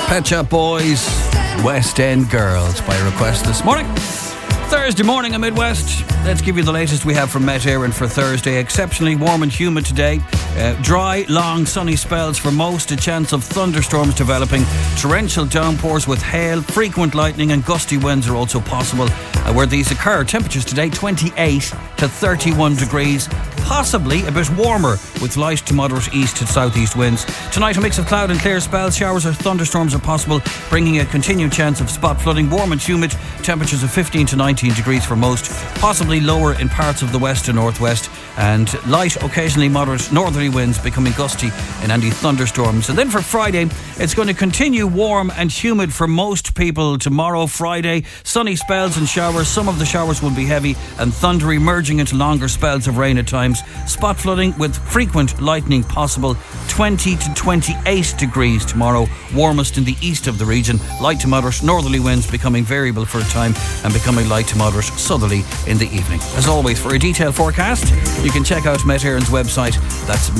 Pet Shop Boys, West End Girls by request this morning. Thursday morning in Midwest. Let's give you the latest we have from Met Éireann for Thursday. Exceptionally warm and humid today. Dry, long, sunny spells for most. A chance of thunderstorms developing. Torrential downpours with hail, frequent lightning and gusty winds are also possible. Where these occur, temperatures today 28 to 31 degrees. Possibly a bit warmer with light to moderate east to southeast winds. Tonight a mix of cloud and clear spells. Showers or thunderstorms are possible, bringing a continued chance of spot flooding. Warm and humid. Temperatures of 15 to 19 degrees for most. Possibly lower in parts of the west and northwest. And light, occasionally moderate northerly winds becoming gusty in any thunderstorms. And then for Friday, it's going to continue warm and humid for most people tomorrow, Friday. Sunny spells and showers. Some of the showers will be heavy and thundery, merging into longer spells of rain at times. Spot flooding with frequent lightning possible. 20 to 28 degrees tomorrow. Warmest in the east of the region. Light to moderate northerly winds becoming variable for a time and becoming light to moderate southerly in the evening. As always, for a detailed forecast, you can check out Met Éireann's website. That's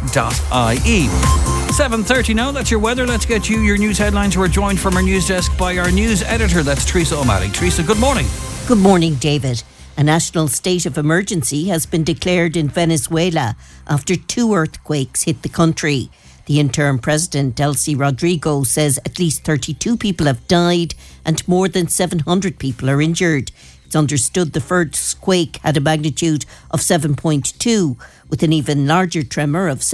met.ie. 7:30 now, that's your weather. Let's get you your news headlines. We're joined from our news desk by our news editor, that's Teresa O'Malley. Teresa, good morning. Good morning, David. A national state of emergency has been declared in Venezuela after 2 earthquakes hit the country. The interim president, Delcy Rodrigo, says at least 32 people have died and more than 700 people are injured. It's understood the first quake had a magnitude of 7.2, with an even larger tremor of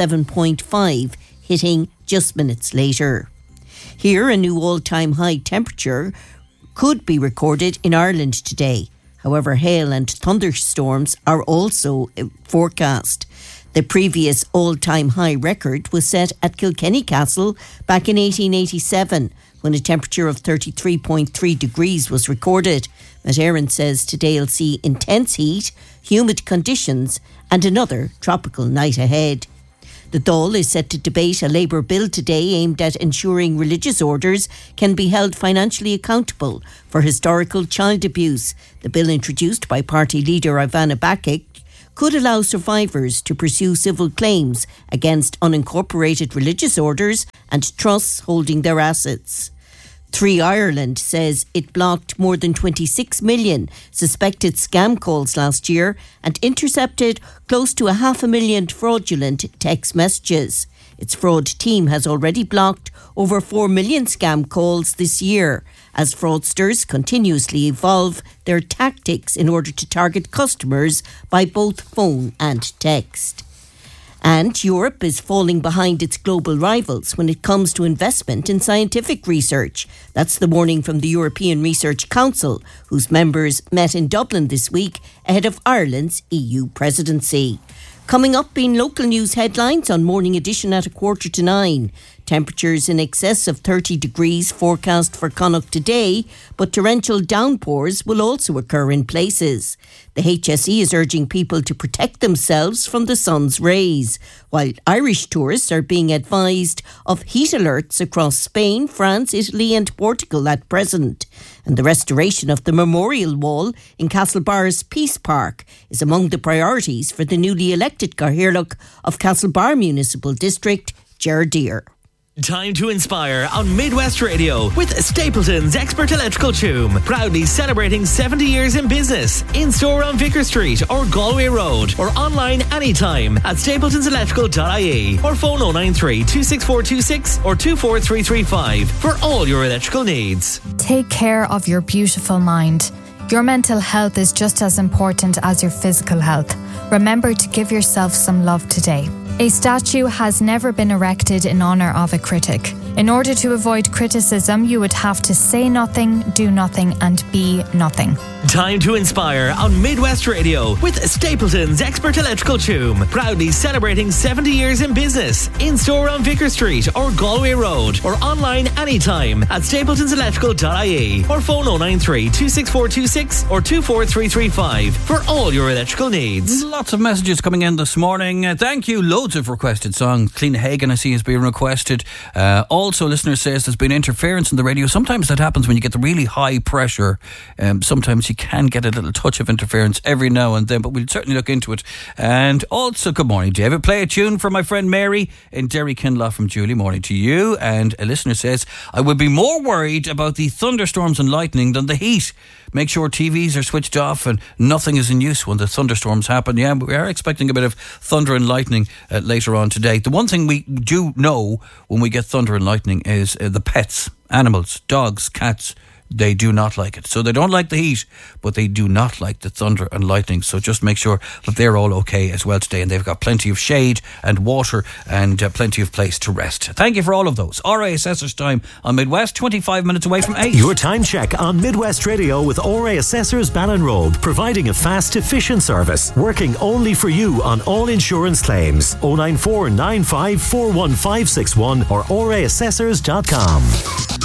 7.5 hitting just minutes later. Here, a new all-time high temperature could be recorded in Ireland today. However, hail and thunderstorms are also forecast. The previous all-time high record was set at Kilkenny Castle back in 1887, when a temperature of 33.3 degrees was recorded. Met Éireann says today will see intense heat, humid conditions and another tropical night ahead. The Dáil is set to debate a Labour bill today aimed at ensuring religious orders can be held financially accountable for historical child abuse. The bill, introduced by party leader Ivana Bacik, could allow survivors to pursue civil claims against unincorporated religious orders and trusts holding their assets. 3 Ireland says it blocked more than 26 million suspected scam calls last year and intercepted close to 500,000 fraudulent text messages. Its fraud team has already blocked over 4 million scam calls this year, as fraudsters continuously evolve their tactics in order to target customers by both phone and text. And Europe is falling behind its global rivals when it comes to investment in scientific research. That's the warning from the European Research Council, whose members met in Dublin this week ahead of Ireland's EU presidency. Coming up in local news headlines on Morning Edition at 8:45. Temperatures in excess of 30 degrees forecast for Connacht today, but torrential downpours will also occur in places. The HSE is urging people to protect themselves from the sun's rays, while Irish tourists are being advised of heat alerts across Spain, France, Italy and Portugal at present. And the restoration of the Memorial Wall in Castlebar's Peace Park is among the priorities for the newly elected Cathaoirleach of Castlebar Municipal District, Ger Deer. Time to inspire on Midwest Radio with Stapleton's Expert Electrical Choom. Proudly celebrating 70 years in business. In store on Vicar Street or Galway Road, or online anytime at stapletonselectrical.ie, or phone 093 26426 or 24335 for all your electrical needs. Take care of your beautiful mind. Your mental health is just as important as your physical health. Remember to give yourself some love today. A statue has never been erected in honour of a critic. In order to avoid criticism, you would have to say nothing, do nothing and be nothing. Time to inspire on Midwest Radio with Stapleton's Expert Electrical Choom. Proudly celebrating 70 years in business. In store on Vicar Street or Galway Road, or online anytime at stapletonselectrical.ie, or phone 093 26426 or 24335 for all your electrical needs. Lots of messages coming in this morning. Thank you. Loads of requested songs. Clean Hagen, I see, is being requested. Also, listener says there's been interference in the radio. Sometimes that happens when you get the really high pressure. Sometimes you can get a little touch of interference every now and then, but we'll certainly look into it. And also, good morning, David. Play a tune for my friend Mary in Derry Kinlaw from Julie. Morning to you. And a listener says, I would be more worried about the thunderstorms and lightning than the heat. Make sure TVs are switched off and nothing is in use when the thunderstorms happen. Yeah, we are expecting a bit of thunder and lightning later on today. The one thing we do know when we get thunder and lightning is the pets, animals, dogs, cats. They do not like it. So they don't like the heat, but they do not like the thunder and lightning. So just make sure that they're all okay as well today. And they've got plenty of shade and water and plenty of place to rest. Thank you for all of those. RA Assessors time on Midwest, 25 minutes away from 8. Your time check on Midwest Radio with RA Assessors Ballinrobe, providing a fast, efficient service, working only for you on all insurance claims. 094 95 41561 or raassessors.com.